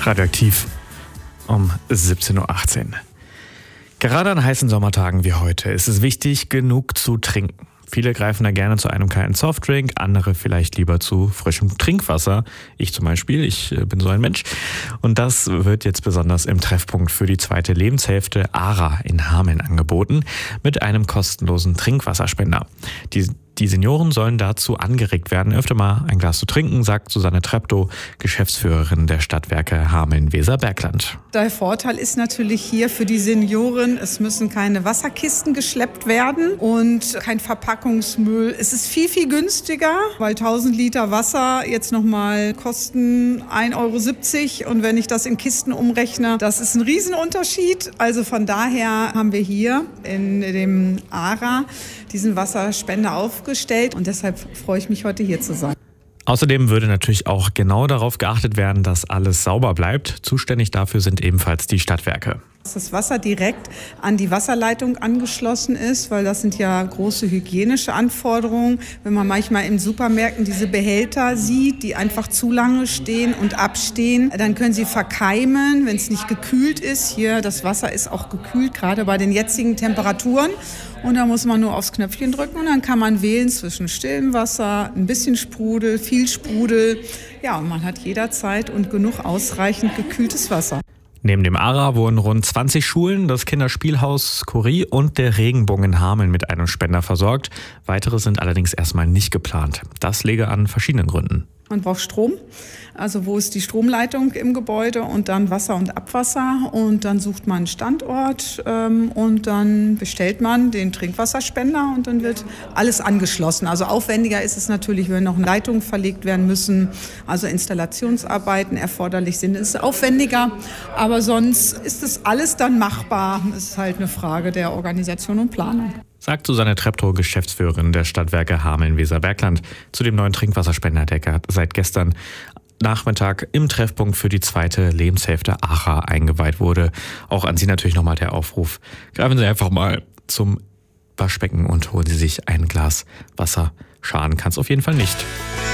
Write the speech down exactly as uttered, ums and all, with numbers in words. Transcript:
Radioaktiv um siebzehn Uhr achtzehn. Gerade an heißen Sommertagen wie heute ist es wichtig, genug zu trinken. Viele greifen da gerne zu einem kalten Softdrink, andere vielleicht lieber zu frischem Trinkwasser. Ich zum Beispiel, ich bin so ein Mensch. Und das wird jetzt besonders im Treffpunkt für die zweite Lebenshälfte ARA in Hameln angeboten, mit einem kostenlosen Trinkwasserspender. Die Die Senioren sollen dazu angeregt werden, öfter mal ein Glas zu trinken, sagt Susanne Treptow, Geschäftsführerin der Stadtwerke Hameln-Weser-Bergland. Der Vorteil ist natürlich hier für die Senioren, es müssen keine Wasserkisten geschleppt werden und kein Verpackungsmüll. Es ist viel, viel günstiger, weil tausend Liter Wasser jetzt nochmal kosten ein Euro siebzig und wenn ich das in Kisten umrechne, das ist ein Riesenunterschied. Also von daher haben wir hier in dem ARA diesen Wasserspender aufgestellt und deshalb freue ich mich, heute hier zu sein. Außerdem würde natürlich auch genau darauf geachtet werden, dass alles sauber bleibt. Zuständig dafür sind ebenfalls die Stadtwerke. Dass das Wasser direkt an die Wasserleitung angeschlossen ist, weil das sind ja große hygienische Anforderungen. Wenn man manchmal in Supermärkten diese Behälter sieht, die einfach zu lange stehen und abstehen, dann können sie verkeimen, wenn es nicht gekühlt ist. Hier, das Wasser ist auch gekühlt, gerade bei den jetzigen Temperaturen. Und da muss man nur aufs Knöpfchen drücken und dann kann man wählen zwischen stillem Wasser, ein bisschen Sprudel, viel Sprudel. Ja, und man hat jederzeit und genug ausreichend gekühltes Wasser. Neben dem ARA wurden rund zwanzig Schulen, das Kinderspielhaus Skorie und der Regenbogen in Hameln mit einem Spender versorgt. Weitere sind allerdings erstmal nicht geplant. Das läge an verschiedenen Gründen. Man braucht Strom, also wo ist die Stromleitung im Gebäude und dann Wasser und Abwasser und dann sucht man einen Standort ähm, und dann bestellt man den Trinkwasserspender und dann wird alles angeschlossen. Also aufwendiger ist es natürlich, wenn noch Leitungen verlegt werden müssen, also Installationsarbeiten erforderlich sind. Es ist aufwendiger, aber sonst ist das alles dann machbar. Es ist halt eine Frage der Organisation und Planung. Sagt Susanne Treptow, Geschäftsführerin der Stadtwerke Hameln-Weser-Bergland, zu dem neuen Trinkwasserspender, der seit gestern Nachmittag im Treffpunkt für die zweite Lebenshälfte ARA eingeweiht wurde. Auch an Sie natürlich nochmal der Aufruf. Greifen Sie einfach mal zum Waschbecken und holen Sie sich ein Glas Wasser. Schaden kann es auf jeden Fall nicht.